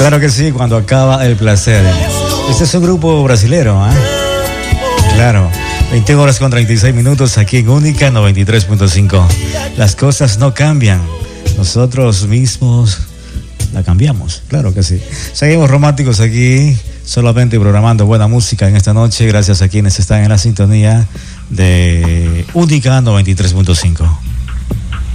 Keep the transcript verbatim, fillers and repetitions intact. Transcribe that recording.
Claro que sí, cuando acaba el placer. Este es un grupo brasilero, ¿eh? Claro. veinte horas con treinta y seis minutos aquí en Única noventa y tres punto cinco. Las cosas no cambian. Nosotros mismos la cambiamos. Claro que sí. Seguimos románticos aquí, solamente programando buena música en esta noche. Gracias a quienes están en la sintonía de Única noventa y tres punto cinco.